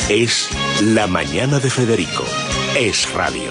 Es La Mañana de Federico. Es radio.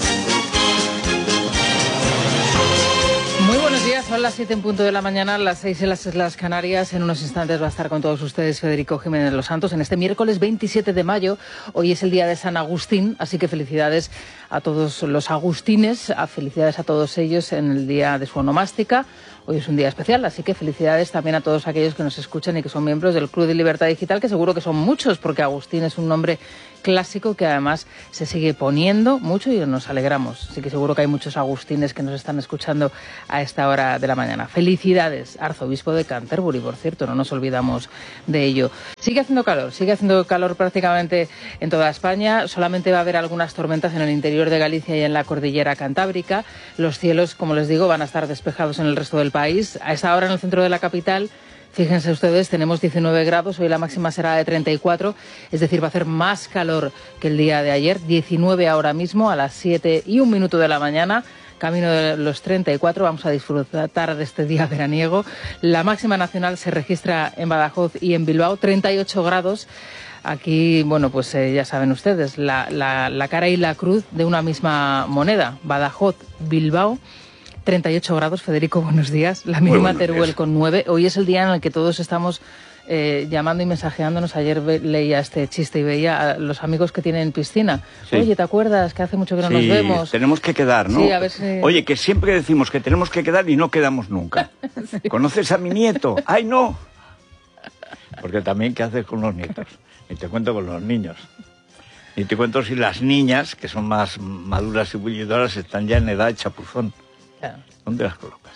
Muy buenos días, son las 7 en punto de la mañana, las 6 en las Islas Canarias. En unos instantes va a estar con todos ustedes Federico Jiménez Los Santos en este miércoles 27 de mayo. Hoy es el día de San Agustín, así que felicidades a todos los agustines, felicidades a todos ellos en el día de su onomástica. Hoy es un día especial, así que felicidades también a todos aquellos que nos escuchan y que son miembros del Club de Libertad Digital, que seguro que son muchos, porque Agustín es un nombre clásico que además se sigue poniendo mucho y nos alegramos. Así que seguro que hay muchos agustines que nos están escuchando a esta hora de la mañana. Felicidades, arzobispo de Canterbury, por cierto, no nos olvidamos de ello. Sigue haciendo calor prácticamente en toda España. Solamente va a haber algunas tormentas en el interior de Galicia y en la cordillera cantábrica. Los cielos, como les digo, van a estar despejados en el resto del país. A esta hora en el centro de la capital, fíjense ustedes, tenemos 19 grados, hoy la máxima será de 34, es decir, va a hacer más calor que el día de ayer, 19 ahora mismo, a las 7:01 de la mañana, camino de los 34, vamos a disfrutar de este día veraniego. La máxima nacional se registra en Badajoz y en Bilbao, 38 grados. Aquí, bueno, pues ya saben ustedes, la cara y la cruz de una misma moneda, Badajoz, Bilbao. 38 grados, Federico, buenos días. La mínima Teruel con 9. Hoy es el día en el que todos estamos llamando y mensajeándonos. Ayer leía este chiste y veía a los amigos que tienen piscina. Sí. Oye, ¿te acuerdas que hace mucho que no nos vemos? Tenemos que quedar, ¿no? Sí, a ver si... Oye, que siempre decimos que tenemos que quedar y no quedamos nunca. Sí. ¿Conoces a mi nieto? ¡Ay, no! Porque también, ¿qué haces con los nietos? Ni te cuento con los niños. Ni te cuento si las niñas, que son más maduras y bullidoras, están ya en edad de chapuzón. Claro. ¿Dónde las colocas?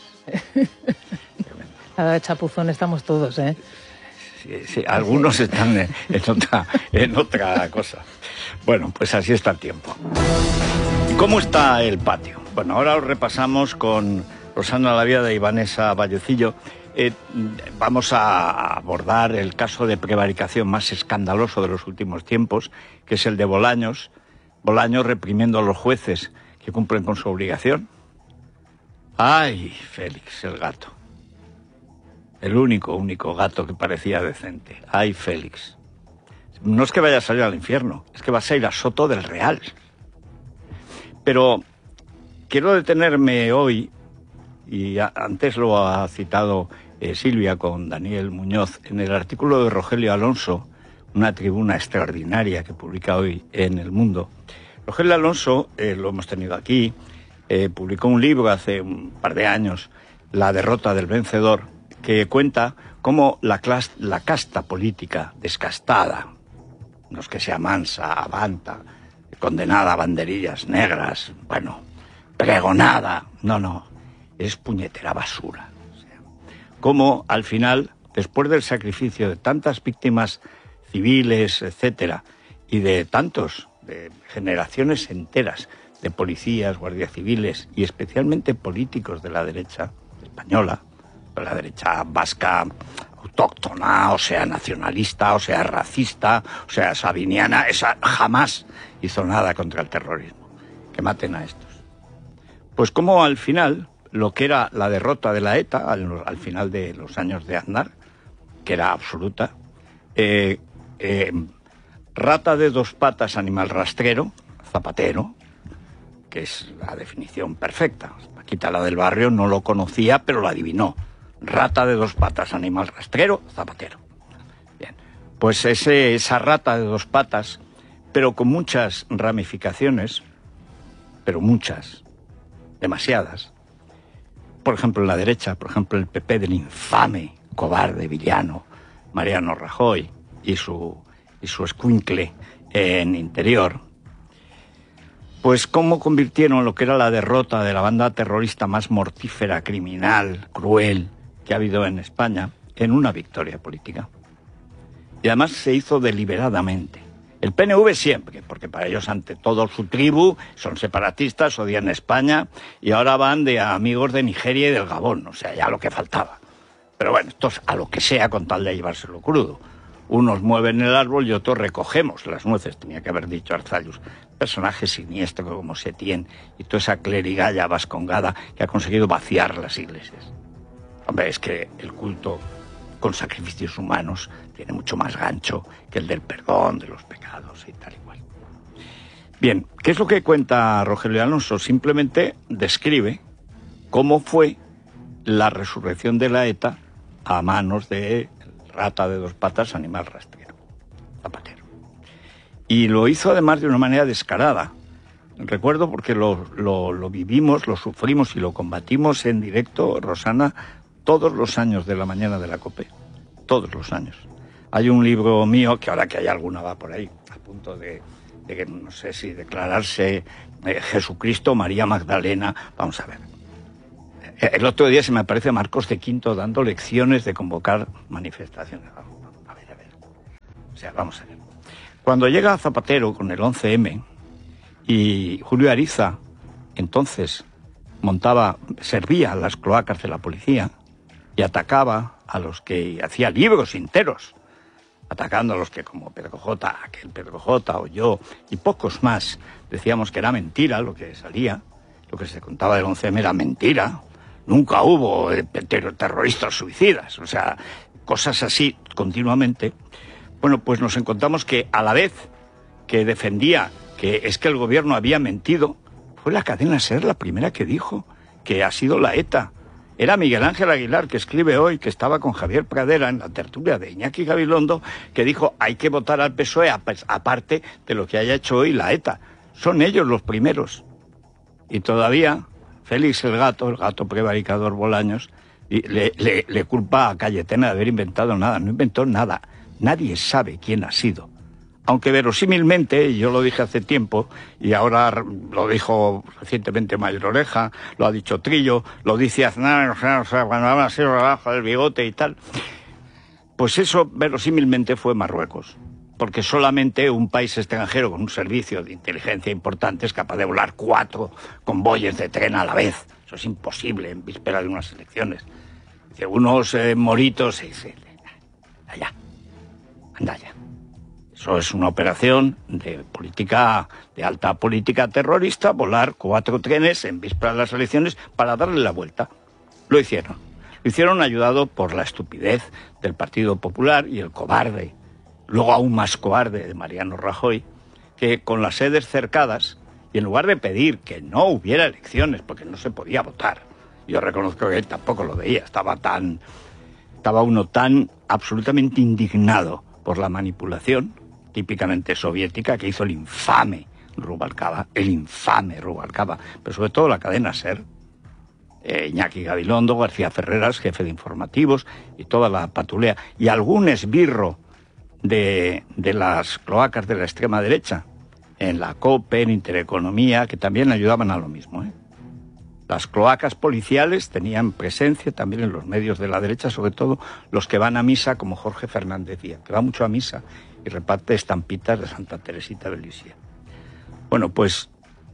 La de chapuzón estamos todos, ¿eh? Sí, algunos están en otra cosa. Bueno, pues así está el tiempo. ¿Y cómo está el patio? Bueno, ahora os repasamos con Rosana Lavia y Vanessa Vallecillo. Vamos a abordar el caso de prevaricación más escandaloso de los últimos tiempos, que es el de Bolaños. Bolaños reprimiendo a los jueces que cumplen con su obligación. ¡Ay, Félix, el gato! El único gato que parecía decente. ¡Ay, Félix! No es que vaya a salir al infierno, es que vas a ir a Soto del Real. Pero quiero detenerme hoy, y antes lo ha citado Silvia con Daniel Muñoz, en el artículo de Rogelio Alonso, una tribuna extraordinaria que publica hoy en El Mundo. Rogelio Alonso, lo hemos tenido aquí, publicó un libro hace un par de años, La derrota del vencedor, que cuenta cómo la casta política descastada, no es que sea mansa, avanta, condenada a banderillas negras, bueno, pregonada, no, es puñetera basura. O sea, cómo al final, después del sacrificio de tantas víctimas civiles, etcétera, y de generaciones enteras, de policías, guardias civiles y especialmente políticos de la derecha española, de la derecha vasca autóctona, o sea nacionalista, o sea racista, o sea sabiniana, esa jamás hizo nada contra el terrorismo. Que maten a estos. Pues como al final, lo que era la derrota de la ETA, al final de los años de Aznar, que era absoluta, rata de dos patas, animal rastrero, Zapatero, que es la definición perfecta. Paquita, la del barrio, no lo conocía, pero lo adivinó. Rata de dos patas, animal rastrero, Zapatero. Bien, pues esa rata de dos patas, pero con muchas ramificaciones, pero muchas, demasiadas. Por ejemplo, en la derecha, por ejemplo, el PP del infame, cobarde, villano, Mariano Rajoy y su escuincle en Interior. Pues cómo convirtieron lo que era la derrota de la banda terrorista más mortífera, criminal, cruel que ha habido en España en una victoria política. Y además se hizo deliberadamente. El PNV siempre, porque para ellos ante todo su tribu son separatistas, odian España y ahora van de amigos de Nigeria y del Gabón, o sea, ya lo que faltaba. Pero bueno, esto es a lo que sea con tal de llevárselo crudo. Unos mueven el árbol y otros recogemos las nueces, tenía que haber dicho Arzallus. Personaje siniestro como Setién y toda esa clerigalla vascongada que ha conseguido vaciar las iglesias. Hombre, es que el culto con sacrificios humanos, tiene mucho más gancho que el del perdón de los pecados y tal y cual. Bien, ¿qué es lo que cuenta Rogelio Alonso? Simplemente describe cómo fue la resurrección de la ETA a manos de rata de dos patas, animal rastrero, Zapatero. Y lo hizo además de una manera descarada. Recuerdo porque lo vivimos, lo sufrimos y lo combatimos en directo, Rosana, todos los años de la mañana de la COPE. Todos los años. Hay un libro mío, que ahora que hay alguna va por ahí, a punto de no sé si declararse Jesucristo, María Magdalena, vamos a ver. El otro día se me aparece Marcos de Quinto dando lecciones de convocar manifestaciones. A ver. O sea, vamos a ver. Cuando llega Zapatero con el 11M y Julio Ariza, entonces, servía las cloacas de la policía y atacaba a los que hacía libros enteros, atacando a los que como Pedro J, aquel Pedro J o yo y pocos más decíamos que era mentira lo que salía, lo que se contaba del 11M era mentira. Nunca hubo terroristas suicidas, o sea, cosas así continuamente. Bueno, pues nos encontramos que a la vez que defendía que es que el gobierno había mentido, fue la cadena SER la primera que dijo que ha sido la ETA. Era Miguel Ángel Aguilar, que escribe hoy, que estaba con Javier Pradera en la tertulia de Iñaki Gabilondo, que dijo hay que votar al PSOE aparte de lo que haya hecho hoy la ETA. Son ellos los primeros. Y todavía Félix el gato prevaricador Bolaños, le culpa a Cayetana de haber inventado nada. No inventó nada. Nadie sabe quién ha sido. Aunque verosímilmente, y yo lo dije hace tiempo, y ahora lo dijo recientemente Mayor Oreja, lo ha dicho Trillo, lo dice Aznar, cuando habla así abajo del bigote y tal, pues eso verosímilmente fue Marruecos. Porque solamente un país extranjero con un servicio de inteligencia importante es capaz de volar 4 convoyes de tren a la vez. Eso es imposible en víspera de unas elecciones. Dice, unos moritos, allá, anda allá. Eso es una operación de alta política terrorista, volar 4 trenes en víspera de las elecciones para darle la vuelta. Lo hicieron. Lo hicieron ayudado por la estupidez del Partido Popular y el cobarde, luego aún más cobarde, de Mariano Rajoy, que con las sedes cercadas, y en lugar de pedir que no hubiera elecciones, porque no se podía votar, yo reconozco que él tampoco lo veía, estaba uno tan absolutamente indignado por la manipulación típicamente soviética que hizo el infame Rubalcaba, pero sobre todo la cadena SER, Iñaki Gabilondo, García Ferreras, jefe de informativos, y toda la patulea, y algún esbirro de las cloacas de la extrema derecha, en la COPE, en Intereconomía, que también ayudaban a lo mismo, Las cloacas policiales tenían presencia también en los medios de la derecha, sobre todo los que van a misa, como Jorge Fernández Díaz, que va mucho a misa y reparte estampitas de Santa Teresita de Lisieux. Bueno, pues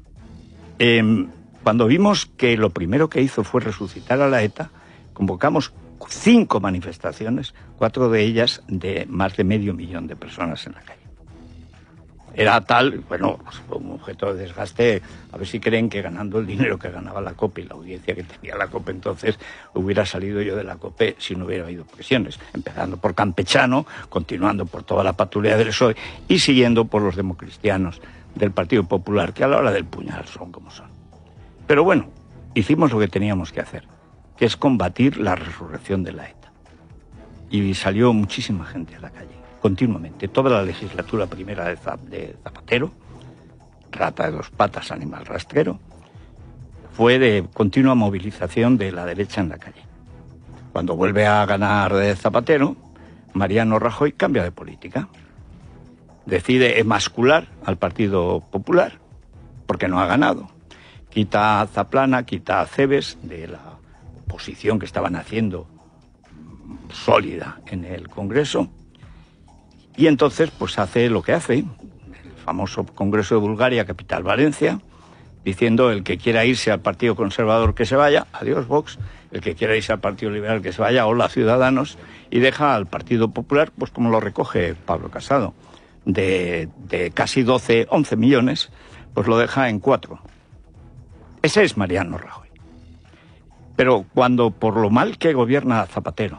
cuando vimos que lo primero que hizo fue resucitar a la ETA, convocamos 5 manifestaciones, 4 de ellas de más de 500.000 de personas en la calle. Era tal, bueno, pues fue un objeto de desgaste, a ver si creen que ganando el dinero que ganaba la COPE y la audiencia que tenía la COPE entonces, hubiera salido yo de la COPE si no hubiera habido presiones, empezando por Campechano, continuando por toda la patrulla del PSOE y siguiendo por los democristianos del Partido Popular, que a la hora del puñal son como son. Pero bueno, hicimos lo que teníamos que hacer, que es combatir la resurrección de la ETA. Y salió muchísima gente a la calle, continuamente, toda la legislatura primera de Zapatero, rata de 2 patas, animal rastrero, fue de continua movilización de la derecha en la calle. Cuando vuelve a ganar Zapatero, Mariano Rajoy cambia de política. Decide emascular al Partido Popular, porque no ha ganado. Quita a Zaplana, quita a Cebes de la oposición que estaban haciendo sólida en el Congreso, y entonces pues hace lo que hace, el famoso Congreso de Bulgaria, capital Valencia, diciendo el que quiera irse al Partido Conservador que se vaya, adiós Vox, el que quiera irse al Partido Liberal que se vaya, hola Ciudadanos, y deja al Partido Popular, pues como lo recoge Pablo Casado, de casi 11 millones, pues lo deja en 4. Ese es Mariano Rajoy. Pero cuando por lo mal que gobierna Zapatero,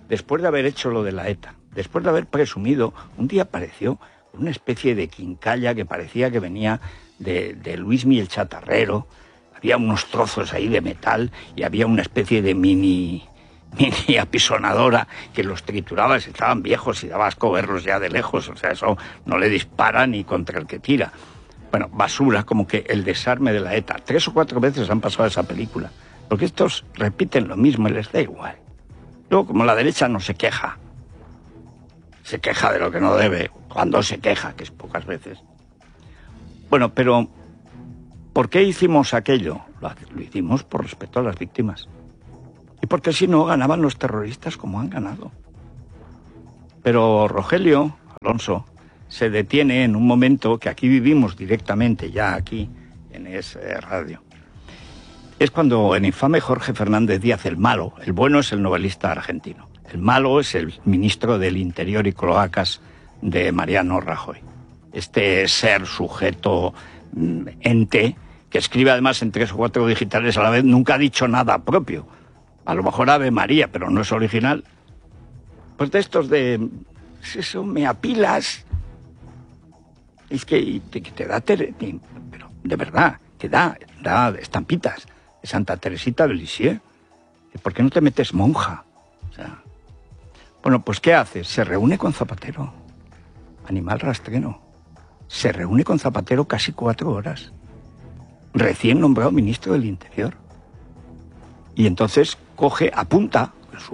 después de haber hecho lo de la ETA, después de haber presumido, un día apareció una especie de quincalla que parecía que venía de Luismi el Chatarrero. Había unos trozos ahí de metal y había una especie de mini apisonadora que los trituraba, estaban viejos y daba asco verlos ya de lejos. O sea, eso no le dispara ni contra el que tira. Bueno, basura, como que el desarme de la ETA. 3 o 4 veces han pasado esa película. Porque estos repiten lo mismo y les da igual. Luego, como la derecha no se queja de lo que no debe, cuando se queja, que es pocas veces. Bueno, pero ¿por qué hicimos aquello? Lo hicimos por respeto a las víctimas. Y porque si no, ganaban los terroristas como han ganado. Pero Rogelio Alonso se detiene en un momento que aquí vivimos directamente, ya aquí, en Es Radio. Es cuando el infame Jorge Fernández Díaz, el malo, el bueno es el novelista argentino, el malo es el ministro del Interior y Cloacas de Mariano Rajoy. Este ser, sujeto, ente, que escribe además en 3 o 4 digitales a la vez, nunca ha dicho nada propio. A lo mejor Ave María, pero no es original. Pues de estos de... Eso, me apilas. Es que te da... Pero de verdad, te da estampitas de Santa Teresita de Lisieux. ¿Por qué no te metes monja? O sea, bueno, pues ¿qué hace? Se reúne con Zapatero. Animal rastrero. Se reúne con Zapatero casi 4 horas. Recién nombrado ministro del Interior. Y entonces apunta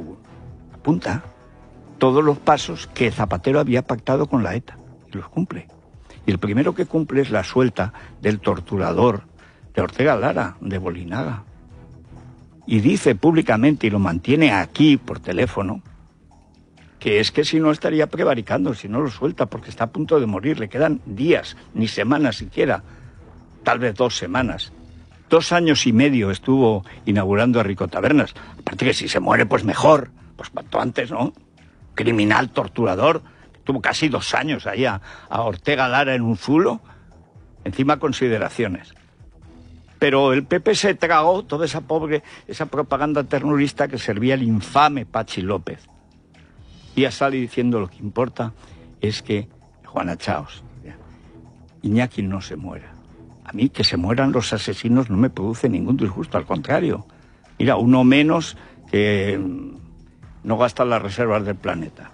todos los pasos que Zapatero había pactado con la ETA. Y los cumple. Y el primero que cumple es la suelta del torturador de Ortega Lara, de Bolinaga. Y dice públicamente, y lo mantiene aquí por teléfono, que es que si no estaría prevaricando, si no lo suelta, porque está a punto de morir. Le quedan días, ni semanas siquiera, tal vez 2 semanas. 2 años y medio estuvo inaugurando a Rico Tabernas. Aparte que si se muere, pues mejor. Pues cuanto antes, ¿no? Criminal, torturador. Tuvo casi 2 años ahí a Ortega Lara en un zulo. Encima consideraciones. Pero el PP se tragó toda esa propaganda ternurista que servía el infame Pachi López. Y ya sale diciendo lo que importa es que Juana Chaos, Iñaki no se muera. A mí que se mueran los asesinos no me produce ningún disgusto, al contrario. Mira, uno menos que no gasta las reservas del planeta.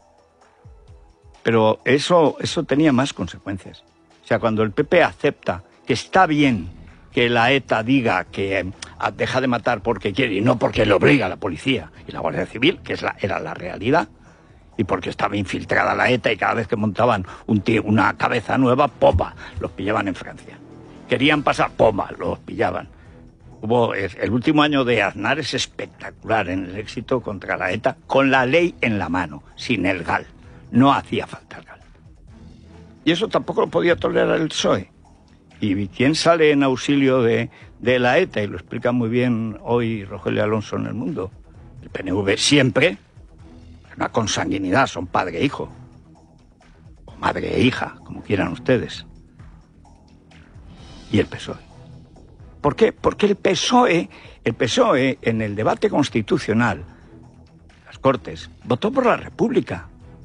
Pero eso tenía más consecuencias. O sea, cuando el PP acepta que está bien que la ETA diga que deja de matar porque quiere y no porque le obliga a la policía y la Guardia Civil, que era la realidad, y porque estaba infiltrada la ETA y cada vez que montaban una cabeza nueva, ¡pomba!, los pillaban en Francia. Querían pasar, ¡pomba!, los pillaban. El último año de Aznar es espectacular en el éxito contra la ETA, con la ley en la mano, sin el GAL. No hacía falta el GAL. Y eso tampoco lo podía tolerar el PSOE. ¿Y quién sale en auxilio de la ETA? Y lo explica muy bien hoy Rogelio Alonso en El Mundo. El PNV siempre, una consanguinidad, son padre e hijo. O madre e hija, como quieran ustedes. Y el PSOE. ¿Por qué? Porque el PSOE en el debate constitucional, las Cortes, votó por la República.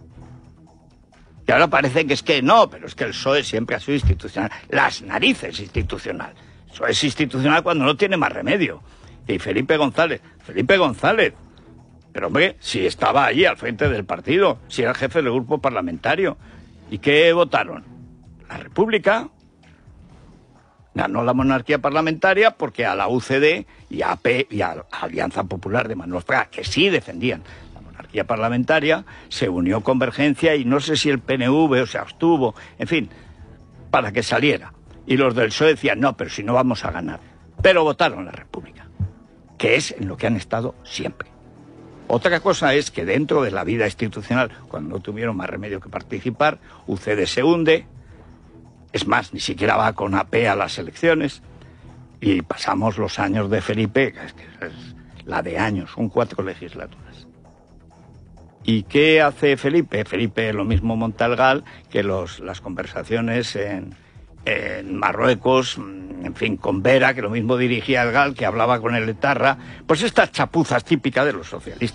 Y ahora parece que es que no, pero es que el PSOE siempre ha sido institucional. Las narices institucional. El PSOE es institucional cuando no tiene más remedio. Y Felipe González. Pero hombre, si estaba allí al frente del partido, si era el jefe del grupo parlamentario. ¿Y qué votaron? La República. Ganó la monarquía parlamentaria porque a la UCD y a AP y a Alianza Popular de Manuel Fraga, que sí defendían la monarquía parlamentaria, se unió Convergencia y no sé si el PNV o se abstuvo, en fin, para que saliera. Y los del PSOE decían, no, pero si no vamos a ganar. Pero votaron la República, que es en lo que han estado siempre. Otra cosa es que dentro de la vida institucional, cuando no tuvieron más remedio que participar, UCD se hunde. Es más, ni siquiera va con AP a las elecciones y pasamos los años de Felipe, que es la de años, son 4 legislaturas. ¿Y qué hace Felipe? Felipe lo mismo monta el GAL que las conversaciones en Marruecos, en fin, con Vera, que lo mismo dirigía el GAL, que hablaba con el etarra, pues estas chapuzas típicas de los socialistas.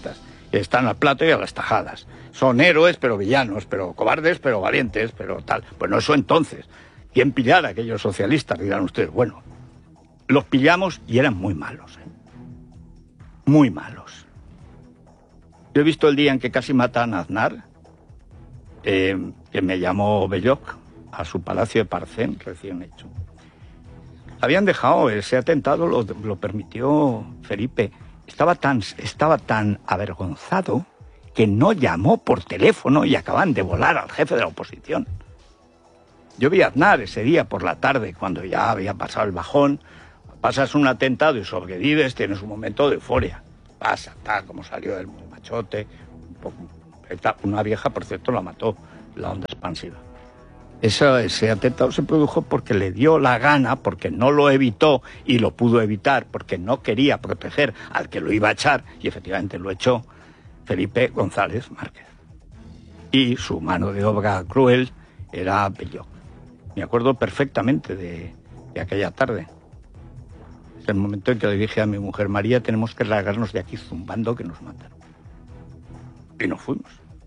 Están al plato y a las tajadas. Son héroes, pero villanos, pero cobardes, pero valientes, pero tal. Pues no, eso entonces. ¿Quién pillara a aquellos socialistas? Dirán ustedes. Bueno, los pillamos y eran muy malos. Muy malos. Yo he visto el día en que casi matan a Aznar, que me llamó Belloc a su palacio de Parcén, recién hecho. Habían dejado ese atentado, lo permitió Felipe. Estaba tan avergonzado que no llamó por teléfono y acaban de volar al jefe de la oposición. Yo vi a Aznar ese día por la tarde, cuando ya había pasado el bajón. Pasas un atentado y sobrevives, tienes un momento de euforia. Pasa, tal, como salió el machote. Una vieja, por cierto, la mató, la onda expansiva. Ese atentado se produjo porque le dio la gana, porque no lo evitó y lo pudo evitar, porque no quería proteger al que lo iba a echar, y efectivamente lo echó, Felipe González Márquez. Y su mano de obra cruel era Belloc. Me acuerdo perfectamente de aquella tarde. Es el momento en que le dije a mi mujer: María, tenemos que largarnos de aquí zumbando que nos matan. Y nos fuimos.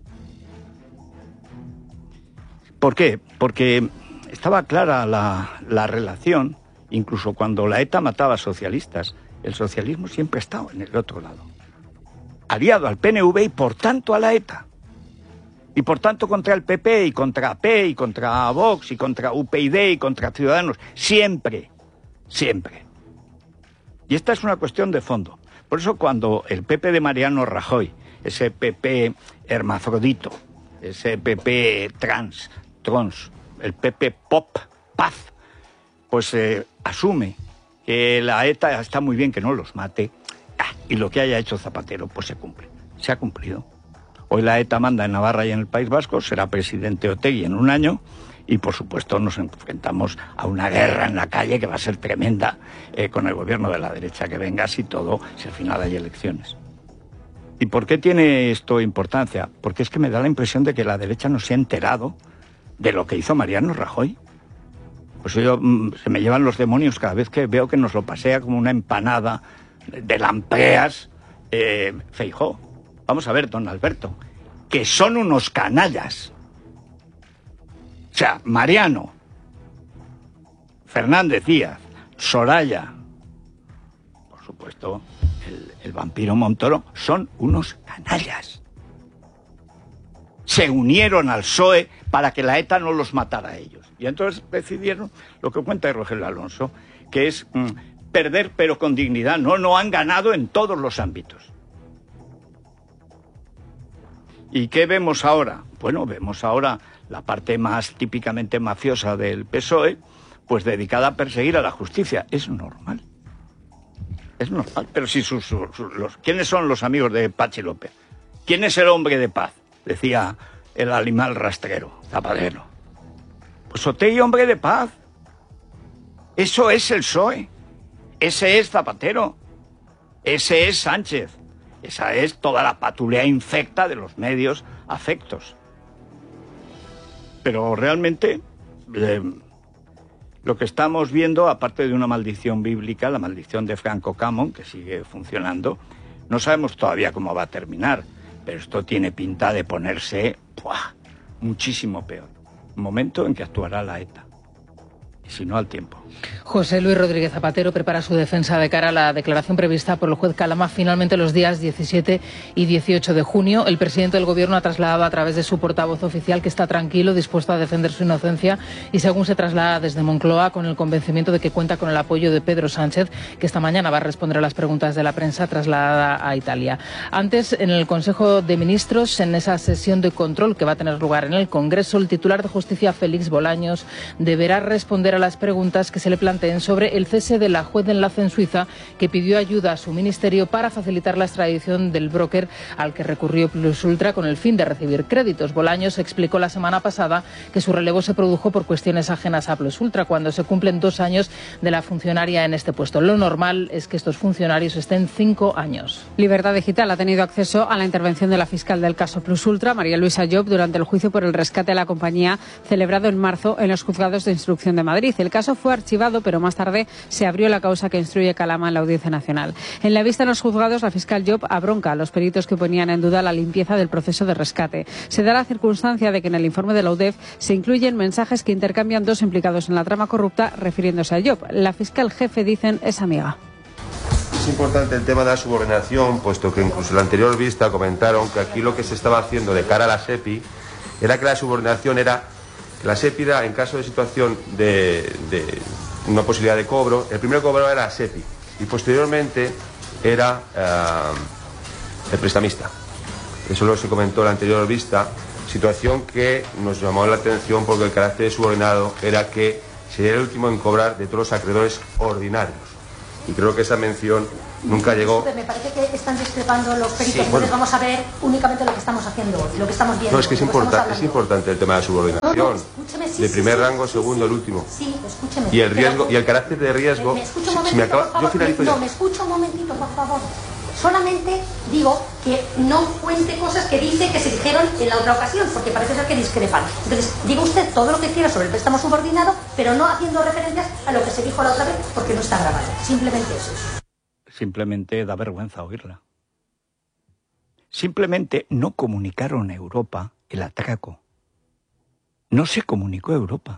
¿Por qué? Porque estaba clara la relación, incluso cuando la ETA mataba a socialistas, el socialismo siempre ha estado en el otro lado, aliado al PNV y por tanto a la ETA, y por tanto contra el PP y contra AP y contra Vox y contra UPyD y contra Ciudadanos, siempre, siempre. Y esta es una cuestión de fondo. Por eso cuando el PP de Mariano Rajoy, ese PP hermafrodito, ese PP trans, el PP Pop, Paz, pues asume que la ETA está muy bien que no los mate, y lo que haya hecho Zapatero pues se cumple, se ha cumplido. Hoy la ETA manda en Navarra y en el País Vasco, será presidente Otegi en un año, y por supuesto nos enfrentamos a una guerra en la calle que va a ser tremenda con el gobierno de la derecha que venga, si al final hay elecciones. ¿Y por qué tiene esto importancia? Porque es que me da la impresión de que la derecha no se ha enterado de lo que hizo Mariano Rajoy. Pues se me llevan los demonios cada vez que veo que nos lo pasea como una empanada de lampreas Feijóo. Vamos a ver, don Alberto, que son unos canallas. O sea, Mariano, Fernández Díaz, Soraya, por supuesto, el vampiro Montoro, son unos canallas. Se unieron al PSOE para que la ETA no los matara a ellos. Y entonces decidieron lo que cuenta Rogelio Alonso, que es perder pero con dignidad. No han ganado en todos los ámbitos. ¿Y qué vemos ahora? Bueno, vemos ahora la parte más típicamente mafiosa del PSOE, pues dedicada a perseguir a la justicia. Es normal. Es normal. Pero si ¿quiénes son los amigos de Pachi López? ¿Quién es el hombre de paz? Decía el animal rastrero, Zapatero. Pues Otegi, hombre de paz. Eso es el PSOE. Ese es Zapatero. Ese es Sánchez. Esa es toda la patulea infecta de los medios afectos. Pero realmente lo que estamos viendo, aparte de una maldición bíblica, la maldición de Franco Camón, que sigue funcionando, no sabemos todavía cómo va a terminar. Pero esto tiene pinta de ponerse muchísimo peor. Momento en que actuará la ETA. Y si no, al tiempo. José Luis Rodríguez Zapatero prepara su defensa de cara a la declaración prevista por el juez Calama finalmente los días 17 y 18 de junio. El presidente del Gobierno ha trasladado a través de su portavoz oficial que está tranquilo, dispuesto a defender su inocencia y según se traslada desde Moncloa con el convencimiento de que cuenta con el apoyo de Pedro Sánchez, que esta mañana va a responder a las preguntas de la prensa trasladada a Italia. Antes, en el Consejo de Ministros, en esa sesión de control que va a tener lugar en el Congreso, el titular de Justicia, Félix Bolaños, deberá responder a las preguntas que se le planteen sobre el cese de la juez de enlace en Suiza que pidió ayuda a su ministerio para facilitar la extradición del broker al que recurrió Plus Ultra con el fin de recibir créditos. Bolaños explicó la semana pasada que su relevo se produjo por cuestiones ajenas a Plus Ultra cuando se cumplen 2 años de la funcionaria en este puesto. Lo normal es que estos funcionarios estén 5 años. Libertad Digital ha tenido acceso a la intervención de la fiscal del caso Plus Ultra, María Luisa Llop, durante el juicio por el rescate de la compañía celebrado en marzo en los juzgados de instrucción de Madrid. El caso fue archivado pero más tarde se abrió la causa que instruye Calama en la Audiencia Nacional. En la vista en los juzgados, la fiscal Job abronca a los peritos que ponían en duda la limpieza del proceso de rescate. Se da la circunstancia de que en el informe de la UDEF se incluyen mensajes que intercambian dos implicados en la trama corrupta refiriéndose a Job. La fiscal jefe, dicen, es amiga. Es importante el tema de la subordinación, puesto que incluso en la anterior vista comentaron que aquí lo que se estaba haciendo de cara a la SEPI era que la subordinación era que la SEPI era, en caso de situación de una posibilidad de cobro, el primer cobro era la SEPI y posteriormente era el prestamista. Eso lo se comentó en la anterior vista, situación que nos llamó la atención porque el carácter subordinado era que sería el último en cobrar de todos los acreedores ordinarios. Y creo que esa mención nunca llegó. Me parece que están discrepando los peritos. Sí, entonces vamos a ver únicamente lo que estamos haciendo hoy, lo que estamos viendo. No, es que es importante el tema de la subordinación. No, escúcheme, sí, de primer sí, rango, sí, segundo, sí, el último. Sí, escúcheme. Y el riesgo y el carácter de riesgo. ¿Me escucha un momentito, por favor? Yo finalizo ya. No, me escucha un momentito, por favor. Solamente digo que no cuente cosas que dice que se dijeron en la otra ocasión, porque parece ser que discrepan. Entonces, diga usted todo lo que quiera sobre el préstamo subordinado, pero no haciendo referencias a lo que se dijo la otra vez, porque no está grabado. Simplemente eso. Simplemente da vergüenza oírla. Simplemente no comunicaron a Europa el atraco. No se comunicó a Europa.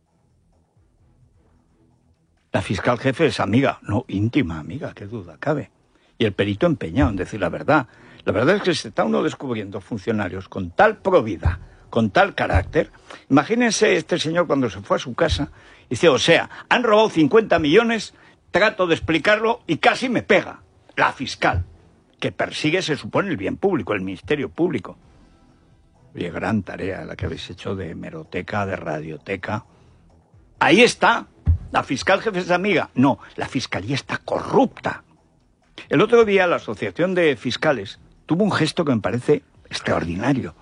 La fiscal jefe es amiga, no íntima amiga, qué duda cabe. Y el perito empeñado en decir la verdad. La verdad es que se está uno descubriendo funcionarios con tal probidad, con tal carácter. Imagínense este señor cuando se fue a su casa y dice, o sea, han robado 50 millones, trato de explicarlo y casi me pega. La fiscal, que persigue, se supone, el bien público, el Ministerio Público. Oye, gran tarea la que habéis hecho de hemeroteca, de radioteca. Ahí está. La fiscal jefe es amiga. No, la fiscalía está corrupta. El otro día la Asociación de Fiscales tuvo un gesto que me parece extraordinario.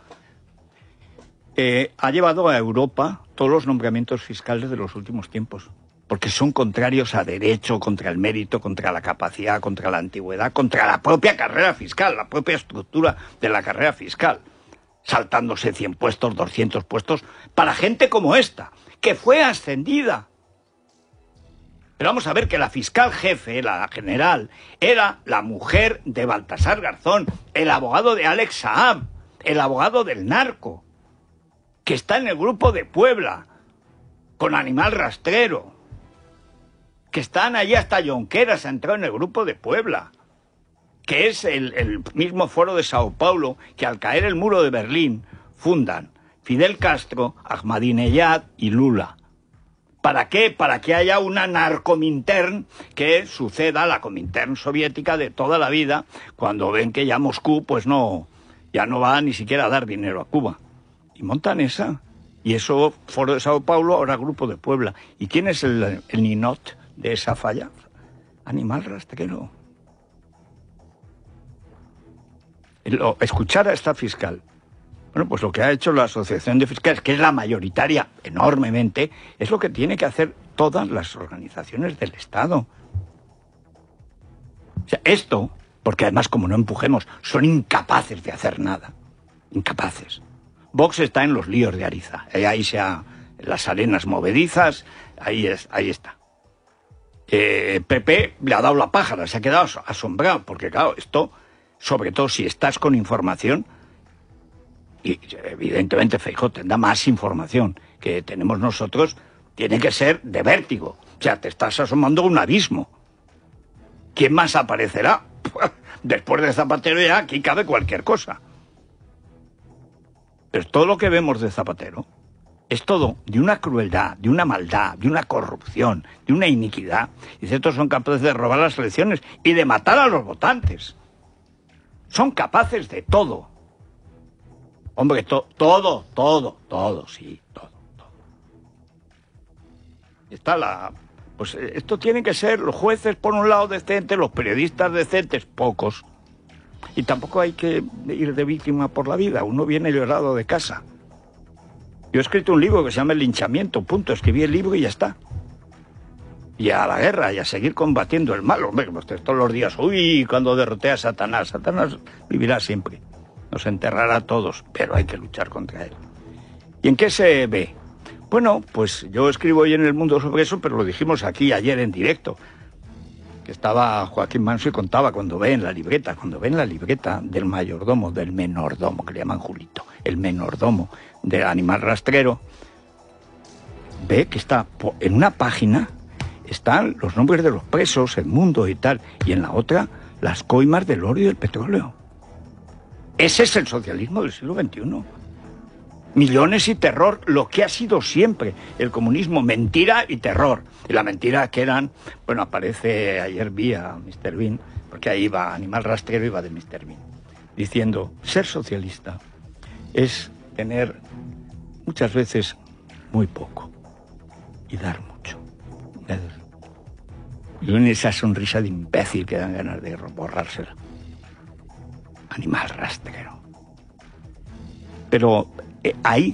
Ha llevado a Europa todos los nombramientos fiscales de los últimos tiempos, porque son contrarios a derecho, contra el mérito, contra la capacidad, contra la antigüedad, contra la propia carrera fiscal, la propia estructura de la carrera fiscal, saltándose 100 puestos, 200 puestos, para gente como esta, que fue ascendida. Pero vamos a ver que la fiscal jefe, la general, era la mujer de Baltasar Garzón, el abogado de Alex Saab, el abogado del narco, que está en el grupo de Puebla, con Animal Rastrero, que están allí hasta Jonqueras, ha entrado en el grupo de Puebla, que es el mismo foro de Sao Paulo que al caer el muro de Berlín fundan Fidel Castro, Ahmadinejad y Lula. ¿Para qué? Para que haya una narcomintern que suceda a la Comintern soviética de toda la vida, cuando ven que ya Moscú pues ya no va ni siquiera a dar dinero a Cuba. Y montan esa. Y eso, foro de Sao Paulo, ahora grupo de Puebla. ¿Y quién es el ninot de esa falla? Animal Rastrero. Escuchar a esta fiscal. Bueno, pues lo que ha hecho la Asociación de Fiscales, que es la mayoritaria enormemente, es lo que tiene que hacer todas las organizaciones del Estado. O sea, esto, porque además como no empujemos, son incapaces de hacer nada. Incapaces. Vox está en los líos de Ariza. Ahí las arenas movedizas, ahí está. PP le ha dado la pájara, se ha quedado asombrado, porque claro, esto, sobre todo si estás con información, y evidentemente Feijóo tendrá más información que tenemos nosotros, tiene que ser de vértigo. O sea, te estás asomando a un abismo. ¿Quién más aparecerá? Después de Zapatero ya aquí cabe cualquier cosa. Pero todo lo que vemos de Zapatero es todo de una crueldad, de una maldad, de una corrupción, de una iniquidad. Y estos son capaces de robar las elecciones y de matar a los votantes. Son capaces de todo. Hombre, todo, sí, todo. Está pues esto tiene que ser los jueces por un lado decentes, los periodistas decentes, pocos. Y tampoco hay que ir de víctima por la vida, uno viene llorado de casa. Yo he escrito un libro que se llama El linchamiento, punto, escribí el libro y ya está. Y a la guerra, y a seguir combatiendo el mal, hombre, pues todos los días, uy, cuando derroté a Satanás, Satanás vivirá siempre. Nos enterrará a todos, pero hay que luchar contra él. ¿Y en qué se ve? Bueno, pues yo escribo hoy en El Mundo sobre eso, pero lo dijimos aquí ayer en directo. Que estaba Joaquín Manso y contaba cuando ven la libreta del mayordomo, del menordomo, que le llaman Julito, el menordomo del animal rastrero, ve que está en una página están los nombres de los presos, el mundo y tal, y en la otra las coimas del oro y del petróleo. Ese es el socialismo del siglo XXI. Millones y terror, lo que ha sido siempre el comunismo, mentira y terror. Y la mentira que eran, bueno, aparece, ayer vi a Mr. Bean, porque ahí va, Animal Rastrero iba de Mr. Bean, diciendo, ser socialista es tener muchas veces muy poco y dar mucho. Y en esa sonrisa de imbécil que dan ganas de borrársela. Animal rastrero. Pero ahí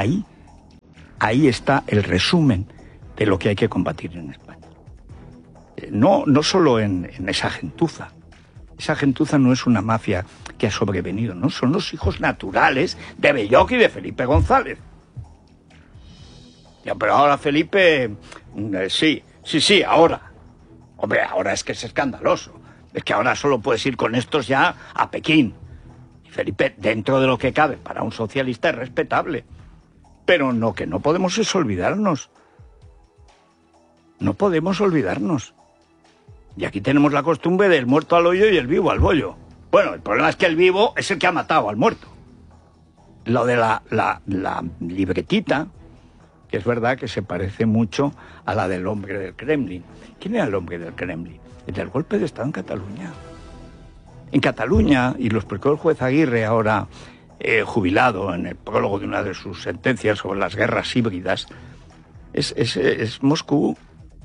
está el resumen de lo que hay que combatir en España. No solo en esa gentuza. Esa gentuza no es una mafia que ha sobrevenido, no, son los hijos naturales de Belloc y de Felipe González. Ya, pero ahora Felipe, sí, ahora. Hombre, ahora es que es escandaloso. Es que ahora solo puedes ir con estos ya a Pekín. Y Felipe, dentro de lo que cabe, para un socialista es respetable. Pero no, que no podemos es olvidarnos. No podemos olvidarnos. Y aquí tenemos la costumbre del muerto al hoyo y el vivo al bollo. Bueno, el problema es que el vivo es el que ha matado al muerto. Lo de la libretita, que es verdad que se parece mucho a la del hombre del Kremlin. ¿Quién era el hombre del Kremlin? El del golpe de Estado en Cataluña. En Cataluña, y lo explicó el juez Aguirre ahora jubilado en el prólogo de una de sus sentencias sobre las guerras híbridas, es Moscú.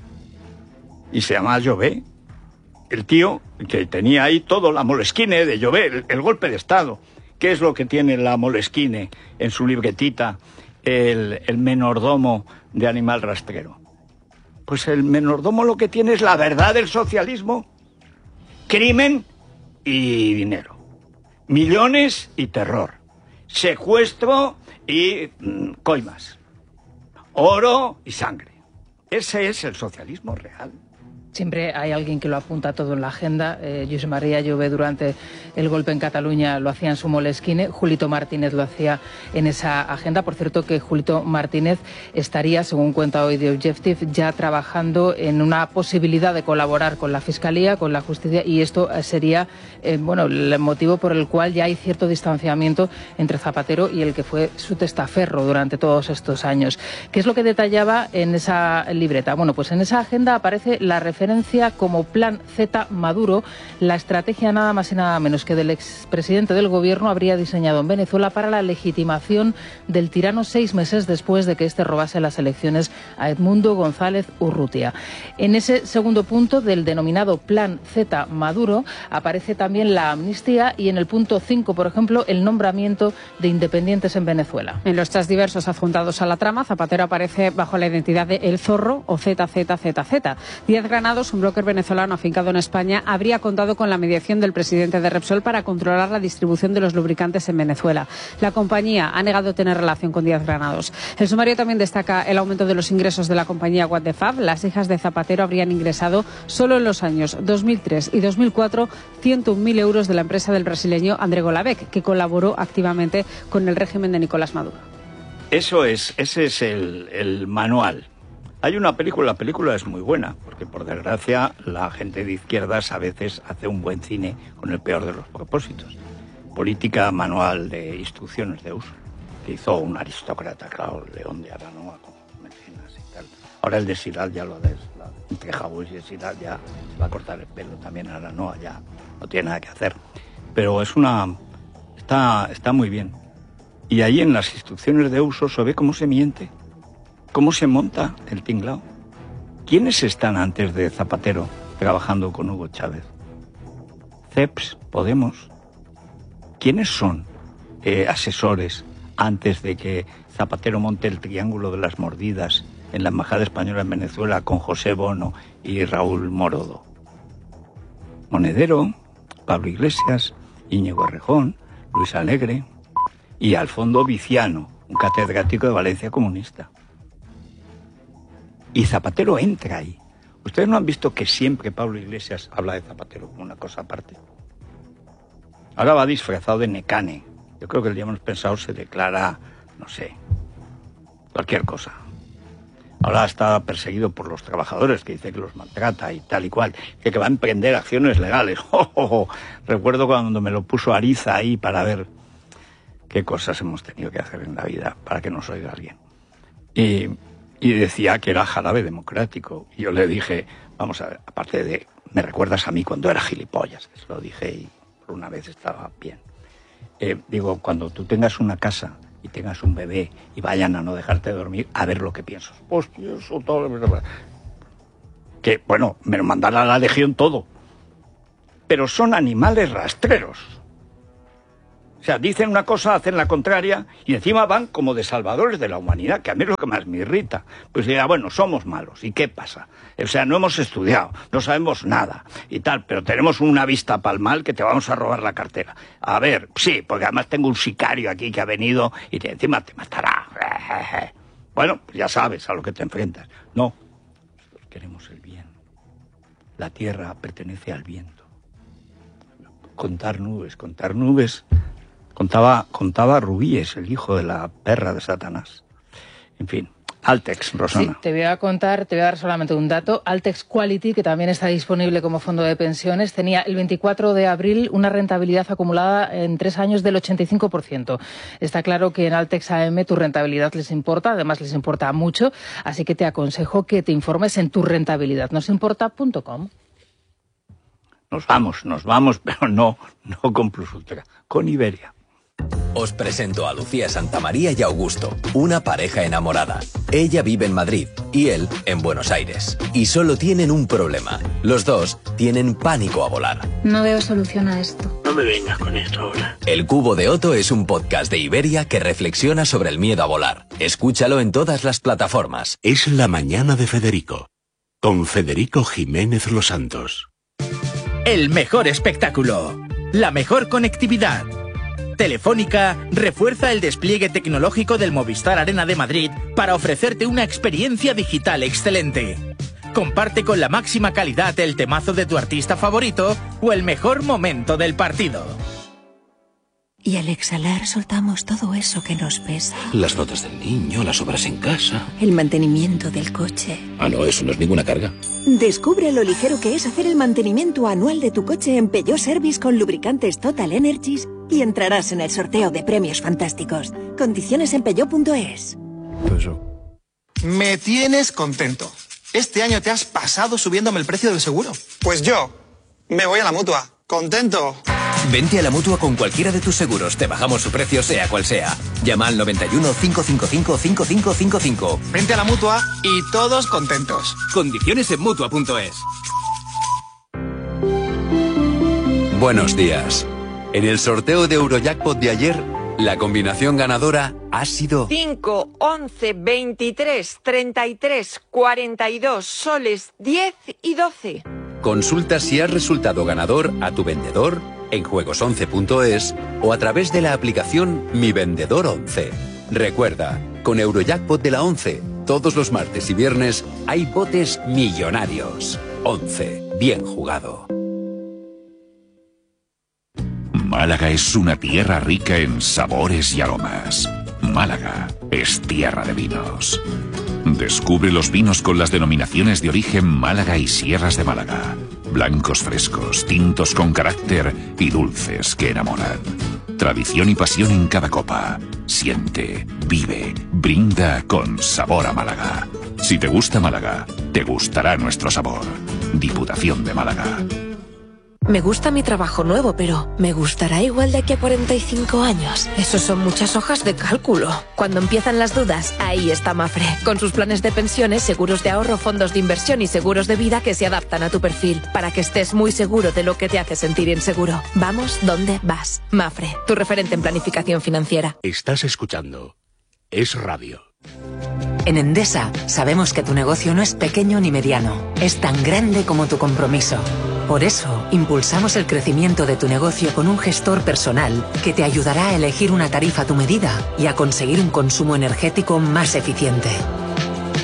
Y se llama Jové. El tío que tenía ahí todo, la Moleskine de Jové, el golpe de Estado. ¿Qué es lo que tiene la Moleskine en su libretita? El menordomo de Animal Rastrero. Pues el menordomo lo que tiene es la verdad del socialismo. Crimen y dinero. Millones y terror. Secuestro y coimas. Oro y sangre. Ese es el socialismo real. Siempre hay alguien que lo apunta todo en la agenda. Josep María Jové durante el golpe en Cataluña lo hacía en su Moleskine. Julito Martínez lo hacía en esa agenda. Por cierto, que Julito Martínez estaría, según cuenta hoy The Objective, ya trabajando en una posibilidad de colaborar con la Fiscalía, con la Justicia, y esto sería el motivo por el cual ya hay cierto distanciamiento entre Zapatero y el que fue su testaferro durante todos estos años. ¿Qué es lo que detallaba en esa libreta? Bueno, pues en esa agenda aparece la referencia como Plan Z Maduro, la estrategia nada más y nada menos que del expresidente del gobierno habría diseñado en Venezuela para la legitimación del tirano 6 meses después de que éste robase las elecciones a Edmundo González Urrutia. En ese segundo punto del denominado Plan Z Maduro aparece también la amnistía y en el punto 5, por ejemplo, el nombramiento de independientes en Venezuela. En los chats diversos adjuntados a la trama, Zapatero aparece bajo la identidad de El Zorro o ZZZZ. Díaz Granados, un broker venezolano afincado en España, habría contado con la mediación del presidente de Repsol para controlar la distribución de los lubricantes en Venezuela. La compañía ha negado tener relación con Díaz Granados. El sumario también destaca el aumento de los ingresos de la compañía What the Fab. Las hijas de Zapatero habrían ingresado solo en los años 2003 y 2004 101.000 euros de la empresa del brasileño André Golavec, que colaboró activamente con el régimen de Nicolás Maduro. Ese es el manual. Hay una película, la película es muy buena, porque por desgracia la gente de izquierdas a veces hace un buen cine con el peor de los propósitos. Política manual de instrucciones de uso, que hizo un aristócrata, claro, León de Aranoa, con mecenas y tal. Ahora el de Siral ya entre Jabús y Siral ya se va a cortar el pelo, también Aranoa ya no tiene nada que hacer. Pero está muy bien. Y ahí en las instrucciones de uso se ve cómo se miente. ¿Cómo se monta el tinglao? ¿Quiénes están antes de Zapatero trabajando con Hugo Chávez? CEPS, Podemos. ¿Quiénes son asesores antes de que Zapatero monte el triángulo de las mordidas en la Embajada Española en Venezuela con José Bono y Raúl Morodo? Monedero, Pablo Iglesias, Íñigo Errejón, Luis Alegre y al fondo Viciano, un catedrático de Valencia comunista. Y Zapatero entra ahí. ¿Ustedes no han visto que siempre Pablo Iglesias habla de Zapatero como una cosa aparte? Ahora va disfrazado de Necane. Yo creo que el día menos pensado se declara, no sé, cualquier cosa. Ahora está perseguido por los trabajadores, que dice que los maltrata y tal y cual, que va a emprender acciones legales. Recuerdo cuando me lo puso Ariza ahí para ver qué cosas hemos tenido que hacer en la vida para que nos oiga alguien. Y decía que era jarabe democrático. Y yo le dije, vamos a ver, aparte de, me recuerdas a mí cuando era gilipollas, que se lo dije y por una vez estaba bien. Digo, cuando tú tengas una casa y tengas un bebé y vayan a no dejarte dormir, a ver lo que piensas. Hostia, eso todo... Que, bueno, me lo mandará la Legión todo. Pero son animales rastreros. O sea, dicen una cosa, hacen la contraria y encima van como de salvadores de la humanidad, que a mí es lo que más me irrita. Pues ya, bueno, somos malos, ¿y qué pasa? O sea, no hemos estudiado, no sabemos nada y tal, pero tenemos una vista pa'l mal que te vamos a robar la cartera. A ver, sí, porque además tengo un sicario aquí que ha venido y encima te matará. Bueno, pues ya sabes a lo que te enfrentas. No, nosotros queremos el bien. La tierra pertenece al viento. Contar nubes. Contaba Rubíes, el hijo de la perra de Satanás. En fin, Altex, Rosana. Sí, te voy a dar solamente un dato. Altex Quality, que también está disponible como fondo de pensiones, tenía el 24 de abril una rentabilidad acumulada en 3 años del 85%. Está claro que en Altex AM tu rentabilidad les importa, además les importa mucho, así que te aconsejo que te informes en tuRentabilidadNosImporta.com. Nos vamos, pero no con Plus Ultra, con Iberia. Os presento a Lucía Santamaría y Augusto, una pareja enamorada. Ella vive en Madrid y él en Buenos Aires. Y solo tienen un problema. Los dos tienen pánico a volar. No veo solución a esto. No me vengas con esto ahora. El Cubo de Otto es un podcast de Iberia que reflexiona sobre el miedo a volar. Escúchalo en todas las plataformas. Es la mañana de Federico, con Federico Jiménez Los Santos. El mejor espectáculo, la mejor conectividad. Telefónica refuerza el despliegue tecnológico del Movistar Arena de Madrid para ofrecerte una experiencia digital excelente. Comparte con la máxima calidad el temazo de tu artista favorito o el mejor momento del partido. Y al exhalar soltamos todo eso que nos pesa. Las notas del niño, las obras en casa. El mantenimiento del coche. Ah, no, eso no es ninguna carga. Descubre lo ligero que es hacer el mantenimiento anual de tu coche en Peugeot Service con lubricantes Total Energies y entrarás en el sorteo de premios fantásticos. Condiciones en peugeot.es. Me tienes contento. Este año te has pasado subiéndome el precio del seguro. Pues yo me voy a la Mutua. ¿Contento? Vente a la Mutua con cualquiera de tus seguros. Te bajamos su precio sea cual sea. Llama al 91 555 5555. Vente a la Mutua y todos contentos. Condiciones en Mutua.es. Buenos días. En el sorteo de Eurojackpot de ayer, la combinación ganadora ha sido 5, 11, 23, 33, 42, soles, 10 y 12. Consulta si has resultado ganador a tu vendedor en juegos11.es o a través de la aplicación Mi Vendedor 11. Recuerda, con Eurojackpot de la 11, todos los martes y viernes hay botes millonarios. 11. Bien jugado. Málaga es una tierra rica en sabores y aromas. Málaga es tierra de vinos. Descubre los vinos con las denominaciones de origen Málaga y Sierras de Málaga. Blancos frescos, tintos con carácter y dulces que enamoran. Tradición y pasión en cada copa. Siente, vive, brinda con sabor a Málaga. Si te gusta Málaga, te gustará nuestro sabor. Diputación de Málaga. Me gusta mi trabajo nuevo, pero ¿me gustará igual de aquí a 45 años? Eso son muchas hojas de cálculo. Cuando empiezan las dudas, ahí está Mafre. Con sus planes de pensiones, seguros de ahorro, fondos de inversión y seguros de vida que se adaptan a tu perfil, para que estés muy seguro de lo que te hace sentir inseguro. Vamos donde vas. Mafre, tu referente en planificación financiera. Estás escuchando Es Radio. En Endesa sabemos que tu negocio no es pequeño ni mediano, es tan grande como tu compromiso. Por eso, impulsamos el crecimiento de tu negocio con un gestor personal que te ayudará a elegir una tarifa a tu medida y a conseguir un consumo energético más eficiente.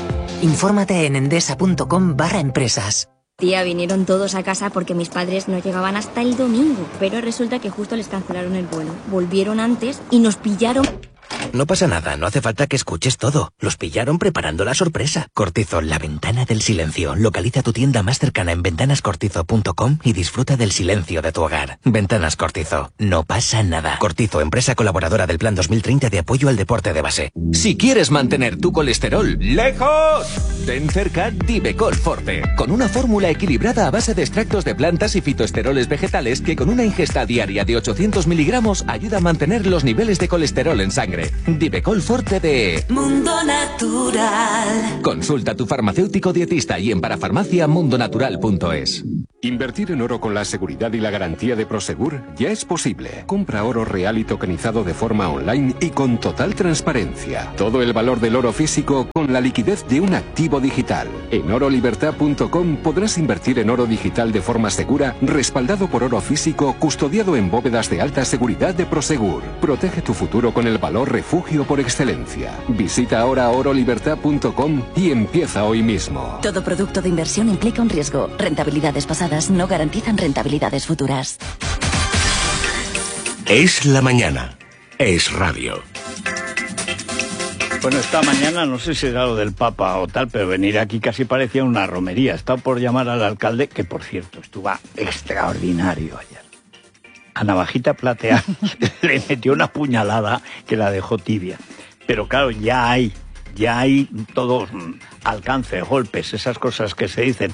Infórmate en endesa.com/empresas. Tía, vinieron todos a casa porque mis padres no llegaban hasta el domingo, pero resulta que justo les cancelaron el vuelo. Volvieron antes y nos pillaron... No pasa nada, no hace falta que escuches todo. Los pillaron preparando la sorpresa. Cortizo, la ventana del silencio. Localiza tu tienda más cercana en ventanascortizo.com y disfruta del silencio de tu hogar. Ventanas Cortizo, no pasa nada. Cortizo, empresa colaboradora del Plan 2030 de apoyo al deporte de base. Si quieres mantener tu colesterol lejos, ten cerca Divecol Forte, con una fórmula equilibrada a base de extractos de plantas y fitoesteroles vegetales que con una ingesta diaria de 800 miligramos ayuda a mantener los niveles de colesterol en sangre. Divecol Forte de Mundo Natural. Consulta a tu farmacéutico dietista y en parafarmaciamundonatural.es. Invertir en oro con la seguridad y la garantía de Prosegur ya es posible. Compra oro real y tokenizado de forma online y con total transparencia. Todo el valor del oro físico con la liquidez de un activo digital. En orolibertad.com podrás invertir en oro digital de forma segura, respaldado por oro físico, custodiado en bóvedas de alta seguridad de Prosegur. Protege tu futuro con el valor refugio por excelencia. Visita ahora orolibertad.com y empieza hoy mismo. Todo producto de inversión implica un riesgo. Rentabilidades pasadas no garantizan rentabilidades futuras. Es la mañana. Es radio. Bueno, esta mañana, no sé si era lo del Papa o tal, pero venir aquí casi parecía una romería. Estaba por llamar al alcalde, que por cierto, estuvo extraordinario ayer. A navajita plateada le metió una puñalada que la dejó tibia. Pero claro, ya hay todo alcance, golpes, esas cosas que se dicen.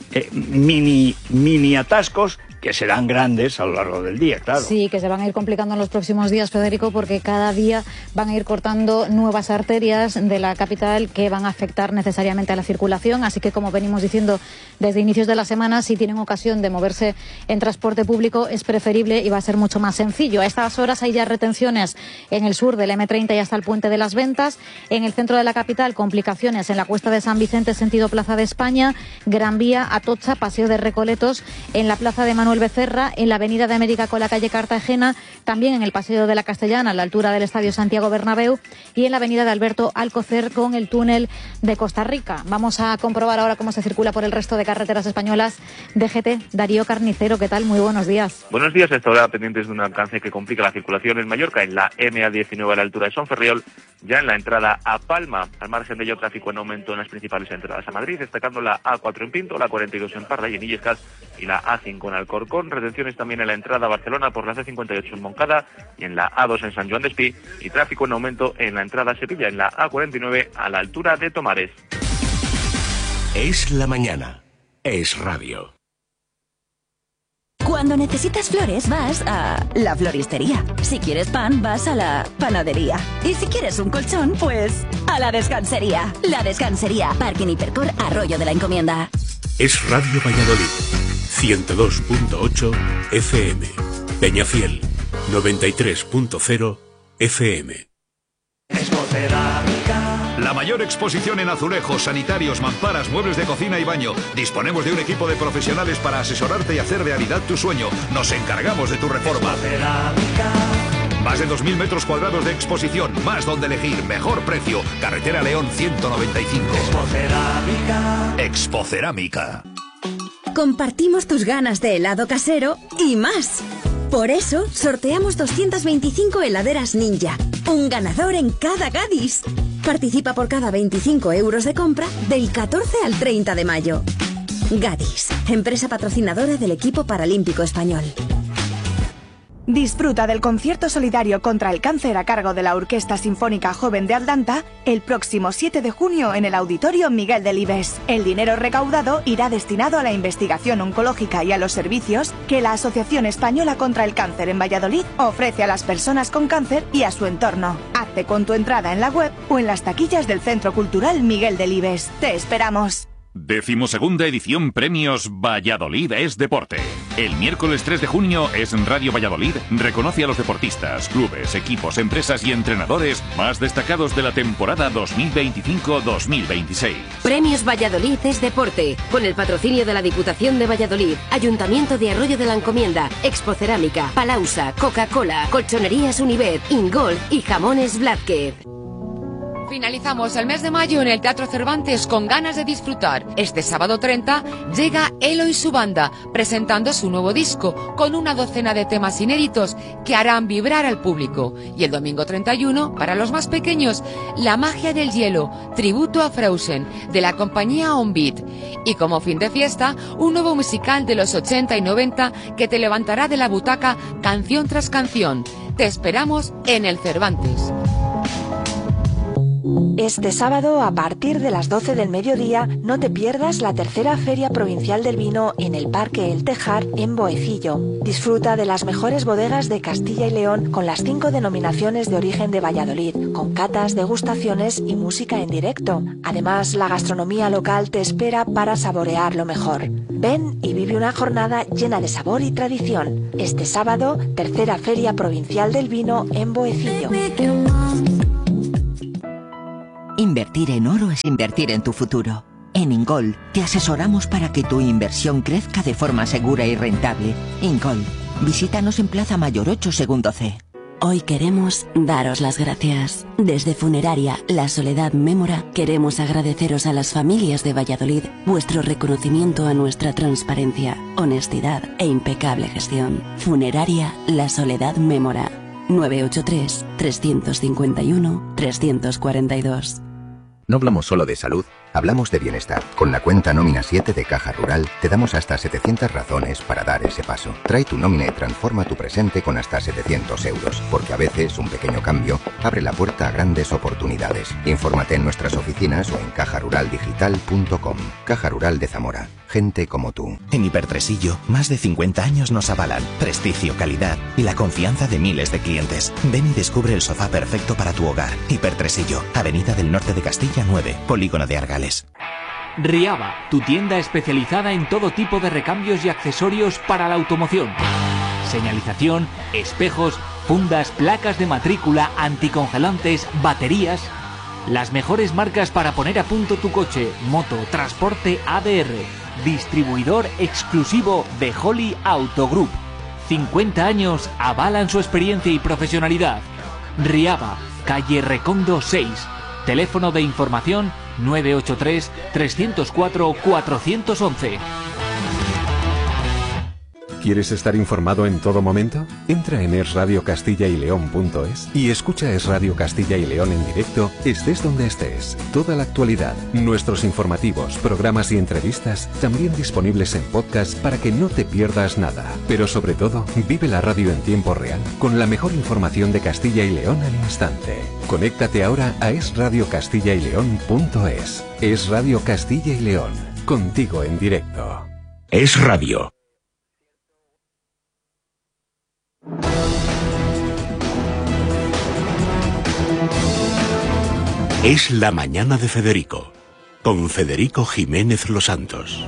Mini atascos que serán grandes a lo largo del día, claro. Sí, que se van a ir complicando en los próximos días, Federico, porque cada día van a ir cortando nuevas arterias de la capital que van a afectar necesariamente a la circulación. Así que, como venimos diciendo desde inicios de la semana, si tienen ocasión de moverse en transporte público, es preferible y va a ser mucho más sencillo. A estas horas hay ya retenciones en el sur del M30 y hasta el Puente de las Ventas. En el centro de la capital, complicaciones en la Cuesta de San Vicente, sentido Plaza de España, Gran Vía, Atocha, Paseo de Recoletos, en la Plaza de Manuel Becerra, en la Avenida de América con la calle Cartagena, también en el Paseo de la Castellana, a la altura del Estadio Santiago Bernabéu, y en la Avenida de Alberto Alcocer con el túnel de Costa Rica. Vamos a comprobar ahora cómo se circula por el resto de carreteras españolas. DGT, Darío Carnicero, ¿qué tal? Muy buenos días. Buenos días. Hasta ahora pendientes de un alcance que complica la circulación en Mallorca, en la MA19 a la altura de Sonferriol, ya en la entrada a Palma. Al margen de ello, tráfico en aumento en las principales entradas a Madrid, destacando la A4 en Pinto, la 42 en Parla y en Illescas, y la A5 en Alcorcón. Retenciones también en la entrada a Barcelona por la C58 en Moncada y en la A2 en San Joan Despí, y tráfico en aumento en la entrada a Sevilla, en la A49 a la altura de Tomares. Es la mañana. Es radio. Cuando necesitas flores vas a la floristería. Si quieres pan vas a la panadería. Y si quieres un colchón, pues a la descansería. La Descansería, Parking Hipercor, Arroyo de la Encomienda. Es Radio Valladolid, 102.8 FM. Peñafiel, 93.0 FM. La mayor exposición en azulejos, sanitarios, mamparas, muebles de cocina y baño. Disponemos de un equipo de profesionales para asesorarte y hacer realidad tu sueño. Nos encargamos de tu reforma. Más de 2.000 metros cuadrados de exposición, más donde elegir, mejor precio. Carretera León 195. Expocerámica. Compartimos tus ganas de helado casero y más. Por eso, sorteamos 225 heladeras Ninja. Un ganador en cada Gadis. Participa por cada 25 euros de compra del 14 al 30 de mayo. Gadis, empresa patrocinadora del equipo paralímpico español. Disfruta del concierto solidario contra el cáncer a cargo de la Orquesta Sinfónica Joven de Atlanta el próximo 7 de junio en el Auditorio Miguel Delibes. El dinero recaudado irá destinado a la investigación oncológica y a los servicios que la Asociación Española contra el Cáncer en Valladolid ofrece a las personas con cáncer y a su entorno. Hazte con tu entrada en la web o en las taquillas del Centro Cultural Miguel Delibes. ¡Te esperamos! 12ª edición Premios Valladolid es Deporte. El miércoles 3 de junio es Radio Valladolid reconoce a los deportistas, clubes, equipos, empresas y entrenadores más destacados de la temporada 2025-2026. Premios Valladolid es Deporte, con el patrocinio de la Diputación de Valladolid, Ayuntamiento de Arroyo de la Encomienda, Expocerámica, Palausa, Coca-Cola, Colchonerías Univet, Ingol y Jamones Blázquez. Finalizamos el mes de mayo en el Teatro Cervantes con ganas de disfrutar. Este sábado 30 llega Elo y su banda, presentando su nuevo disco, con una docena de temas inéditos que harán vibrar al público. Y el domingo 31, para los más pequeños, La magia del hielo, tributo a Frozen, de la compañía On Beat. Y como fin de fiesta, un nuevo musical de los 80 y 90 que te levantará de la butaca canción tras canción. Te esperamos en el Cervantes. Este sábado, a partir de las 12 del mediodía, no te pierdas la tercera Feria Provincial del Vino en el Parque El Tejar, en Boecillo. Disfruta de las mejores bodegas de Castilla y León con las 5 denominaciones de origen de Valladolid, con catas, degustaciones y música en directo. Además, la gastronomía local te espera para saborear lo mejor. Ven y vive una jornada llena de sabor y tradición. Este sábado, tercera Feria Provincial del Vino en Boecillo. Invertir en oro es invertir en tu futuro. En Ingol te asesoramos para que tu inversión crezca de forma segura y rentable. Ingol, visítanos en Plaza Mayor 8, segundo C. Hoy queremos daros las gracias. Desde Funeraria La Soledad Mémora queremos agradeceros a las familias de Valladolid vuestro reconocimiento a nuestra transparencia, honestidad e impecable gestión. Funeraria La Soledad Mémora. 983-351-342. No hablamos solo de salud, hablamos de bienestar. Con la cuenta Nómina 7 de Caja Rural te damos hasta 700 razones para dar ese paso. Trae tu nómina y transforma tu presente con hasta 700 euros, porque a veces un pequeño cambio abre la puerta a grandes oportunidades. Infórmate en nuestras oficinas o en cajaruraldigital.com. Caja Rural de Zamora. Gente como tú. En Hipertresillo, más de 50 años nos avalan. Prestigio, calidad y la confianza de miles de clientes. Ven y descubre el sofá perfecto para tu hogar. Hipertresillo, Avenida del Norte de Castilla 9, Polígono de Argales. Riaba, tu tienda especializada en todo tipo de recambios y accesorios para la automoción. Señalización, espejos, fundas, placas de matrícula, anticongelantes, baterías. Las mejores marcas para poner a punto tu coche, moto, transporte ADR. Distribuidor exclusivo de Holly Auto Group. 50 años avalan su experiencia y profesionalidad. Riaba, calle Recondo 6. Teléfono de información 983-304-411. ¿Quieres estar informado en todo momento? Entra en esradiocastilla-y-león.es y escucha Es Radio Castilla y León en directo, estés donde estés. Toda la actualidad, nuestros informativos, programas y entrevistas, también disponibles en podcast para que no te pierdas nada. Pero sobre todo, vive la radio en tiempo real, con la mejor información de Castilla y León al instante. Conéctate ahora a esradiocastilla-y-león.es. Es Radio Castilla y León, contigo en directo. Es Radio. Es la mañana de Federico, con Federico Jiménez Los Santos.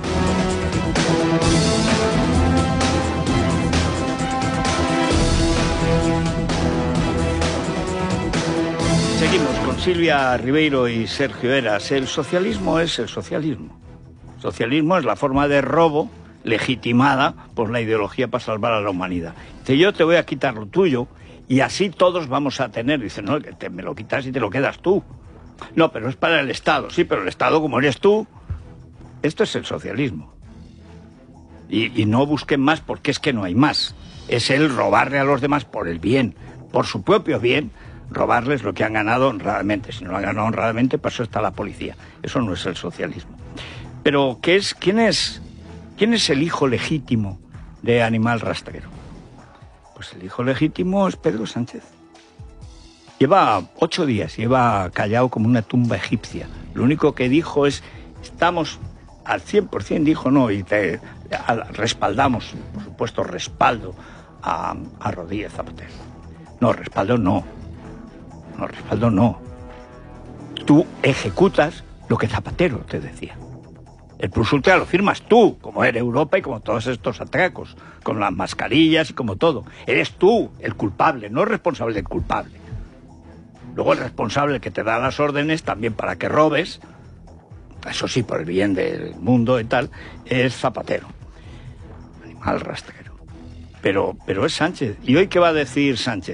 Seguimos con Silvia Ribeiro y Sergio Eras. El socialismo es el socialismo. El socialismo es la forma de robo legitimada por la ideología para salvar a la humanidad. Dice, yo te voy a quitar lo tuyo y así todos vamos a tener. Dice, no, que me lo quitas y te lo quedas tú. No, pero es para el Estado. Sí, pero el Estado, como eres tú, esto es el socialismo. Y no busquen más porque es que no hay más. Es el robarle a los demás por el bien, por su propio bien, robarles lo que han ganado honradamente. Si no lo han ganado honradamente, para eso está la policía. Eso no es el socialismo. Pero, ¿quién es el hijo legítimo de Animal Rastrero? Pues el hijo legítimo es Pedro Sánchez. Lleva 8 días, lleva callado como una tumba egipcia. Lo único que dijo es, estamos al 100%, dijo no, y respaldamos, por supuesto, respaldo a Rodríguez Zapatero. No, respaldo no. No, respaldo no. Tú ejecutas lo que Zapatero te decía. El plus ultra lo firmas tú, como era Europa y como todos estos atracos, con las mascarillas y como todo. Eres tú el culpable, no el responsable del culpable. Luego el responsable que te da las órdenes también para que robes, eso sí, por el bien del mundo y tal, es Zapatero. Animal rastrero. Pero es Sánchez. ¿Y hoy qué va a decir Sánchez?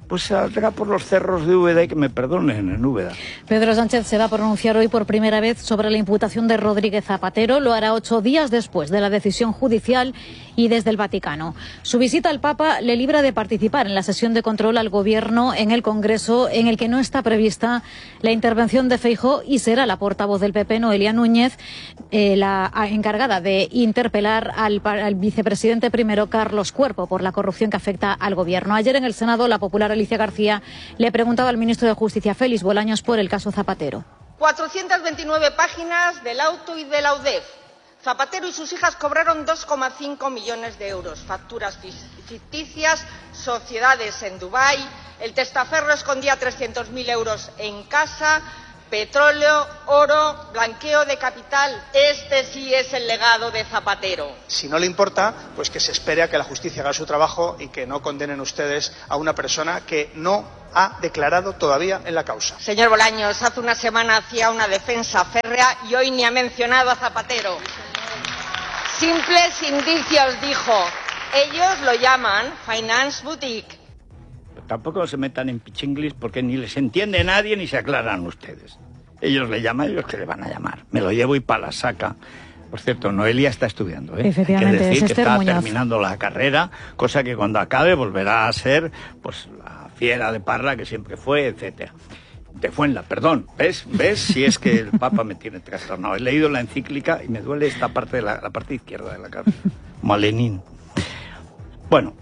pues saldrá por los cerros de Úbeda y que me perdonen en Úbeda. Pedro Sánchez se va a pronunciar hoy por primera vez sobre la imputación de Rodríguez Zapatero. Lo hará 8 días después de la decisión judicial y desde el Vaticano. Su visita al Papa le libra de participar en la sesión de control al Gobierno en el Congreso, en el que no está prevista la intervención de Feijóo, y será la portavoz del PP, Noelia Núñez, la encargada de interpelar al vicepresidente primero, Carlos Cuerpo, por la corrupción que afecta al Gobierno. Ayer en el Senado, la popular Alicia García le preguntaba al ministro de Justicia, Félix Bolaños, por el caso Zapatero. 429 páginas del auto y de la UDEF. Zapatero y sus hijas cobraron 2,5 millones de euros. Facturas ficticias, sociedades en Dubái. El testaferro escondía 300.000 euros en casa. Petróleo, oro, blanqueo de capital. Este sí es el legado de Zapatero. Si no le importa, pues que se espere a que la justicia haga su trabajo y que no condenen ustedes a una persona que no ha declarado todavía en la causa. Señor Bolaños, hace una semana hacía una defensa férrea y hoy ni ha mencionado a Zapatero. Simples indicios, dijo. Ellos lo llaman Finance Boutique. Tampoco se metan en pichinglis porque ni les entiende nadie ni se aclaran ustedes. Ellos le llaman, ellos que le van a llamar. Me lo llevo y para la saca. Por cierto, Noelia está estudiando, ¿eh? Efectivamente, hay que decir es que Esther está Muñoz. terminando la carrera, cosa que cuando acabe volverá a ser pues la fiera de Parla que siempre fue, etcétera. De Fuenla, perdón. ¿Ves si es que el Papa me tiene trastornado? He leído la encíclica y me duele esta parte de la parte izquierda de la cabeza. Malenín. Bueno,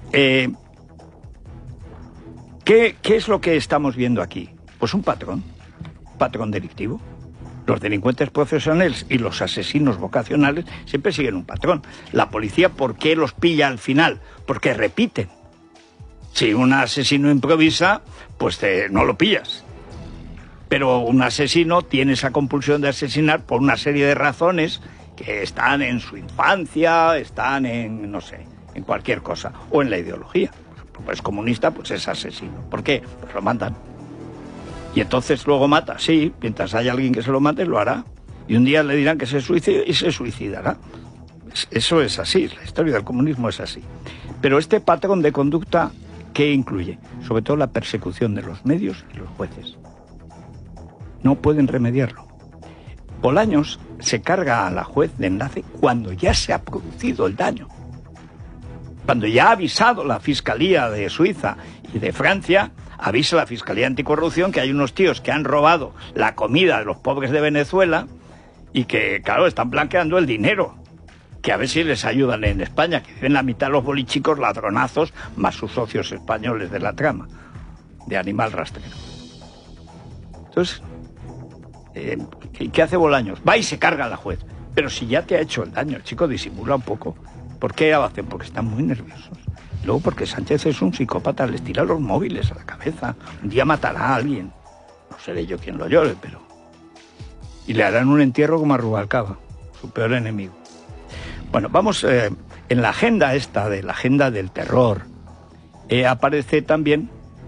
¿Qué es lo que estamos viendo aquí? Pues un patrón delictivo. Los delincuentes profesionales y los asesinos vocacionales siempre siguen un patrón. La policía, ¿por qué los pilla al final? Porque repiten. Si un asesino improvisa, pues no lo pillas. Pero un asesino tiene esa compulsión de asesinar por una serie de razones que están en su infancia, están en, no sé, en cualquier cosa, o en la ideología. Pues comunista, pues es asesino. ¿Por qué? Pues lo matan. Y entonces luego mata. Sí, mientras haya alguien que se lo mate, lo hará. Y un día le dirán que se suicide y se suicidará. Eso es así, la historia del comunismo es así. Pero este patrón de conducta, ¿qué incluye? Sobre todo la persecución de los medios y los jueces. No pueden remediarlo. Bolaños se carga a la juez de enlace cuando ya se ha producido el daño. Cuando ya ha avisado la Fiscalía de Suiza y de Francia, avisa la Fiscalía Anticorrupción que hay unos tíos que han robado la comida de los pobres de Venezuela y que, claro, están blanqueando el dinero. Que a ver si les ayudan en España, que viven la mitad de los bolichicos ladronazos, más sus socios españoles de la trama, de animal rastrero. Entonces, ¿qué hace Bolaños? Va y se carga a la juez. Pero si ya te ha hecho el daño, el chico disimula un poco. ¿Por qué lo hacen? Porque están muy nerviosos. Luego porque Sánchez es un psicópata, les tira los móviles a la cabeza. Un día matará a alguien. No seré yo quien lo llore, pero... Y le harán un entierro como a Rubalcaba, su peor enemigo. Bueno, vamos... en la agenda esta, de la agenda del terror, aparece también...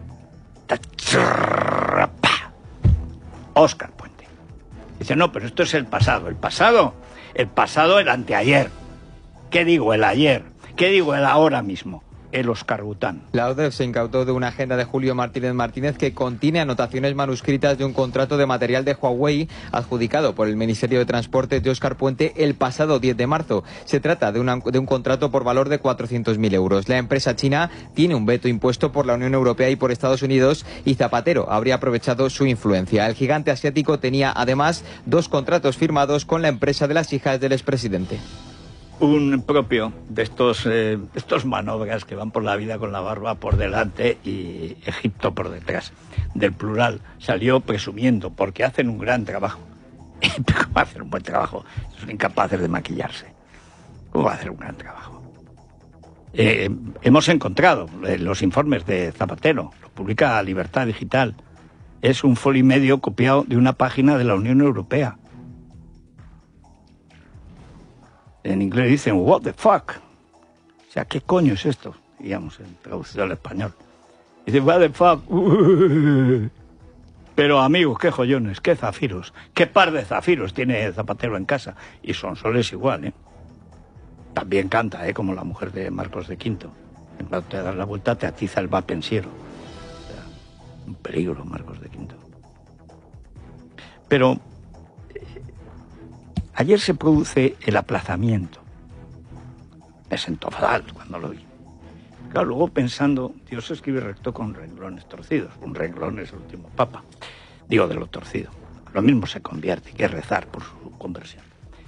Óscar Puente. Dice, no, pero esto es el pasado. El pasado, el anteayer. ¿Qué digo el ayer? ¿Qué digo el ahora mismo? El Óscar Bután. La UDEF se incautó de una agenda de Julio Martínez que contiene anotaciones manuscritas de un contrato de material de Huawei adjudicado por el Ministerio de Transporte de Óscar Puente el pasado 10 de marzo. Se trata de un contrato por valor de 400.000 euros. La empresa china tiene un veto impuesto por la Unión Europea y por Estados Unidos y Zapatero habría aprovechado su influencia. El gigante asiático tenía además 2 contratos firmados con la empresa de las hijas del expresidente. Un propio de estos manobras que van por la vida con la barba por delante y Egipto por detrás, del plural, salió presumiendo porque hacen un gran trabajo. ¿Cómo va a hacer un buen trabajo? Son incapaces de maquillarse. ¿Cómo va a hacer un gran trabajo? Hemos encontrado los informes de Zapatero, lo publica Libertad Digital. Es un folio y medio copiado de una página de la Unión Europea. En inglés dicen, what the fuck. O sea, ¿qué coño es esto? Digamos, traducido al español. Dice, what the fuck. Pero amigos, qué joyones, qué zafiros. Qué par de zafiros tiene Zapatero en casa. Y Sonsoles igual, ¿eh? También canta, como la mujer de Marcos de Quinto. En cuanto te das la vuelta, te atiza el va pensiero. O sea, Un peligro, Marcos de Quinto. Pero ayer se produce el aplazamiento. Me sentó fatal cuando lo vi. Claro, luego pensando, Dios escribe recto con renglones torcidos. Un renglón es el último papa. Digo, de lo torcido. Lo mismo se convierte, hay que rezar por su conversión.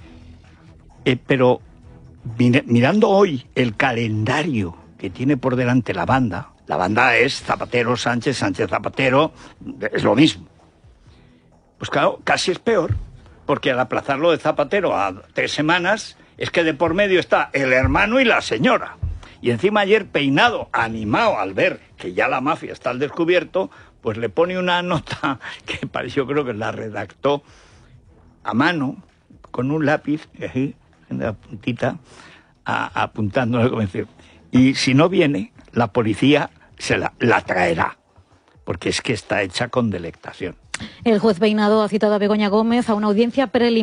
Pero mirando hoy el calendario que tiene por delante la banda es Zapatero, Sánchez, Sánchez, Zapatero, es lo mismo. Pues claro, casi es peor, porque al aplazarlo de Zapatero a 3 semanas, es que de por medio está el hermano y la señora. Y encima ayer Peinado, animado al ver que ya la mafia está al descubierto, pues le pone una nota que yo creo que la redactó a mano, con un lápiz, en la puntita, apuntándole como decir, y si no viene, la policía se la traerá, porque es que está hecha con delectación. El juez Peinado ha citado a Begoña Gómez a una audiencia preliminar